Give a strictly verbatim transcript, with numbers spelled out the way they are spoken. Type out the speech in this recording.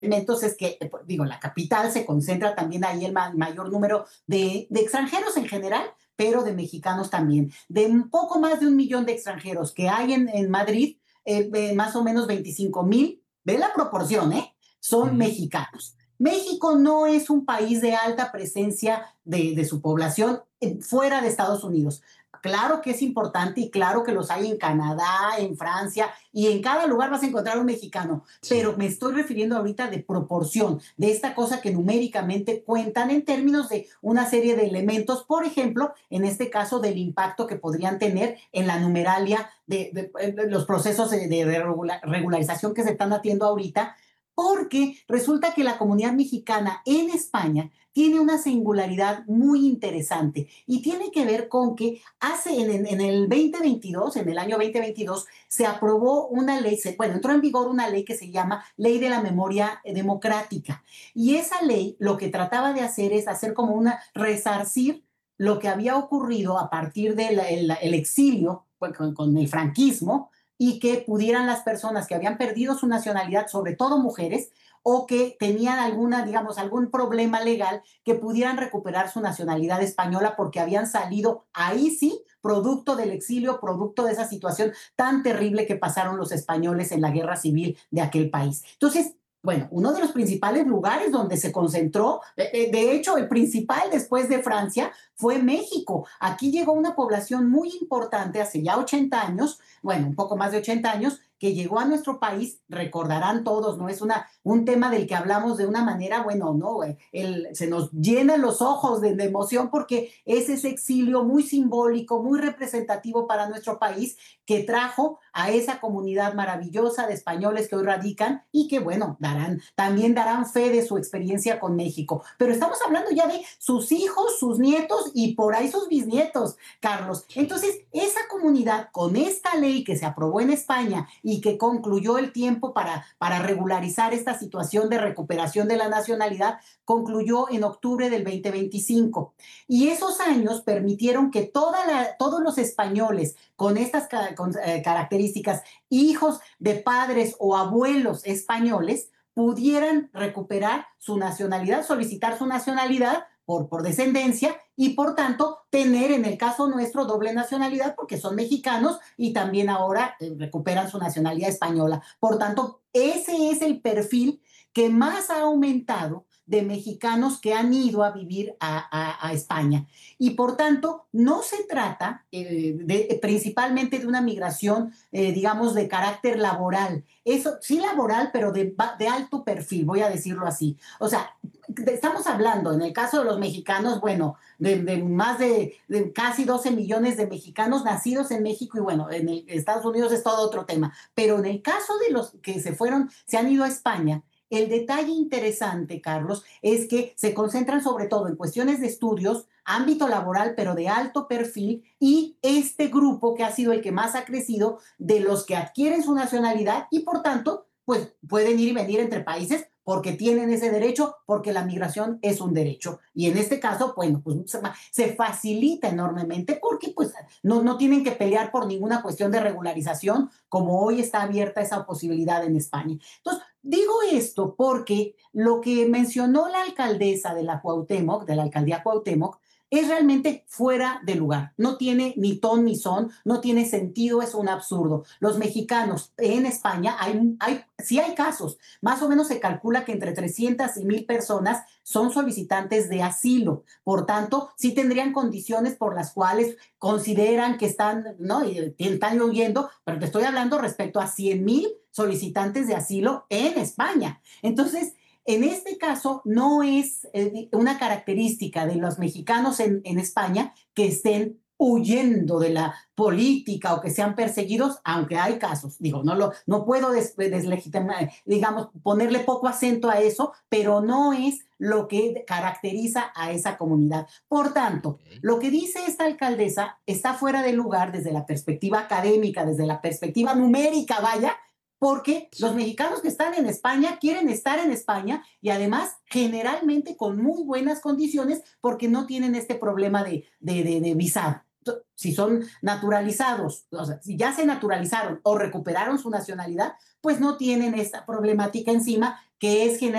elementos es que, digo, la capital se concentra también ahí el ma mayor número de, de extranjeros en general, pero de mexicanos también. De un poco más de un millón de extranjeros que hay en, en Madrid, eh, eh, más o menos veinticinco mil, ve la proporción, ¿eh? Son Ujú. mexicanos. México no es un país de alta presencia de, de su población eh, fuera de Estados Unidos. Claro que es importante y claro que los hay en Canadá, en Francia y en cada lugar vas a encontrar un mexicano, Sí. pero me estoy refiriendo ahorita de proporción, de esta cosa que numéricamente cuentan en términos de una serie de elementos, por ejemplo, en este caso del impacto que podrían tener en la numeralia de, de, de los procesos de, de regular, regularización que se están haciendo ahorita, porque resulta que la comunidad mexicana en España tiene una singularidad muy interesante y tiene que ver con que hace en, en el veinte veintidós, en el año veinte veintidós, se aprobó una ley, se, bueno, entró en vigor una ley que se llama Ley de la Memoria Democrática. Y esa ley lo que trataba de hacer es hacer como una, resarcir lo que había ocurrido a partir del el, el exilio pues, con, con el franquismo y que pudieran las personas que habían perdido su nacionalidad, sobre todo mujeres, o que tenían alguna, digamos, algún problema legal, que pudieran recuperar su nacionalidad española porque habían salido ahí sí, producto del exilio, producto de esa situación tan terrible que pasaron los españoles en la guerra civil de aquel país. Entonces, bueno, uno de los principales lugares donde se concentró, de hecho, el principal después de Francia fue México. Aquí llegó una población muy importante hace ya ochenta años, bueno, un poco más de ochenta años, que llegó a nuestro país, recordarán todos, ¿no? Es una, un tema del que hablamos de una manera, bueno, no, el, se nos llenan los ojos de, de emoción porque es ese exilio muy simbólico, muy representativo para nuestro país, que trajo a esa comunidad maravillosa de españoles que hoy radican y que, bueno, darán, también darán fe de su experiencia con México. Pero estamos hablando ya de sus hijos, sus nietos y por ahí sus bisnietos, Carlos. Sí. Entonces, esa comunidad, con esta ley que se aprobó en España y que concluyó el tiempo para, para regularizar esta situación de recuperación de la nacionalidad, concluyó en octubre del veinte veinticinco. Y esos años permitieron que toda la, todos los españoles con estas con, eh, características, hijos de padres o abuelos españoles, pudieran recuperar su nacionalidad, solicitar su nacionalidad por, por descendencia y por tanto tener en el caso nuestro doble nacionalidad porque son mexicanos y también ahora eh, recuperan su nacionalidad española. Por tanto, ese es el perfil que más ha aumentado de mexicanos que han ido a vivir a, a, a España. Y por tanto, no se trata eh, de, principalmente de una migración, eh, digamos, de carácter laboral. Eso sí laboral, pero de, de alto perfil, voy a decirlo así. O sea, estamos hablando, en el caso de los mexicanos, bueno, de, de más de, de, casi doce millones de mexicanos nacidos en México y bueno, en el, Estados Unidos es todo otro tema. Pero en el caso de los que se fueron, se han ido a España, el detalle interesante, Carlos, es que se concentran sobre todo en cuestiones de estudios, ámbito laboral, pero de alto perfil, y este grupo que ha sido el que más ha crecido de los que adquieren su nacionalidad y por tanto, pues pueden ir y venir entre países porque tienen ese derecho, porque la migración es un derecho. Y en este caso, bueno, pues se facilita enormemente porque pues no, no tienen que pelear por ninguna cuestión de regularización, como hoy está abierta esa posibilidad en España. Entonces, digo esto porque lo que mencionó la alcaldesa de la Cuauhtémoc, de la alcaldía Cuauhtémoc, es realmente fuera de lugar. No tiene ni ton ni son, no tiene sentido, es un absurdo. Los mexicanos en España, hay, hay, sí hay casos, más o menos se calcula que entre trescientas y mil personas son solicitantes de asilo. Por tanto, sí tendrían condiciones por las cuales consideran que están, ¿no? Y están huyendo, pero te estoy hablando respecto a cien mil solicitantes de asilo en España. Entonces, en este caso, no es eh, una característica de los mexicanos en, en España que estén huyendo de la política o que sean perseguidos, aunque hay casos, digo, no, lo, no puedo des, deslegitimar, digamos, ponerle poco acento a eso, pero no es lo que caracteriza a esa comunidad. Por tanto, Ok. lo que dice esta alcaldesa está fuera de lugar desde la perspectiva académica, desde la perspectiva numérica, vaya, porque los Sí. mexicanos que están en España quieren estar en España y además generalmente con muy buenas condiciones porque no tienen este problema de, de, de, de visado. si son naturalizados, o sea, si ya se naturalizaron o recuperaron su nacionalidad, pues no tienen esta problemática encima que es generar